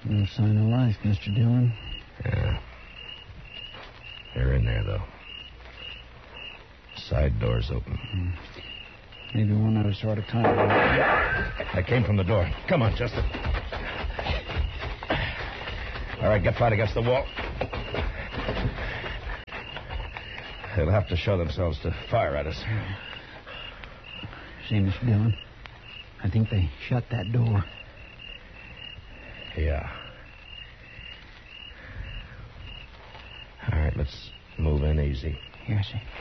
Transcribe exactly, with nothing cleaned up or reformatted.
No sign of life, Mister Dillon. Yeah. They're in there, though. Side door's open. Hmm. Maybe one other sort of time. I came from the door. Come on, Chester. All right, get flat against the wall. They'll have to show themselves to fire at us. See, Mister Dillon, I think they shut that door. Yeah. All right, let's move in easy. Here, see.